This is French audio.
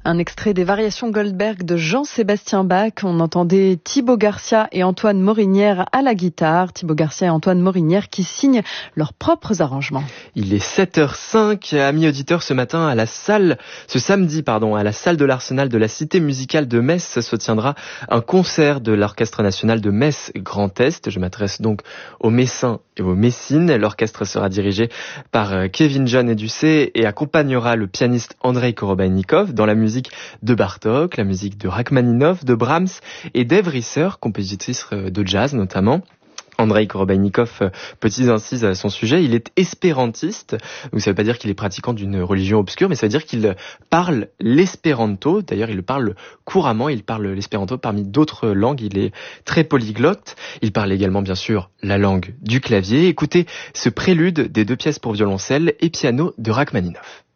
Un extrait des Variations Goldberg de Jean-Sébastien Bach. On entendait Thibaut Garcia et Antoine Morinière à la guitare. Thibaut Garcia et Antoine Morinière qui signent leurs propres arrangements. Il est 7h05, amis auditeurs, ce samedi, à la salle de l'Arsenal de la Cité musicale de Metz se tiendra un concert de l'Orchestre national de Metz Grand Est. Je m'adresse donc aux Messins et aux Messines. L'orchestre sera dirigé par Kevin John Educé et accompagnera le pianiste Andrei Korobeinikov dans la musique de Bartók, la musique de Rachmaninov, de Brahms et d'Ève Risser, compositrice de jazz notamment. Andrei Korobeinikov, petit incise à son sujet, il est espérantiste. Donc ça veut pas dire qu'il est pratiquant d'une religion obscure, mais ça veut dire qu'il parle l'espéranto. D'ailleurs, il le parle couramment, il parle l'espéranto parmi d'autres langues. Il est très polyglotte. Il parle également, bien sûr, la langue du clavier. Écoutez ce prélude des 2 pièces pour violoncelle et piano de Rachmaninov.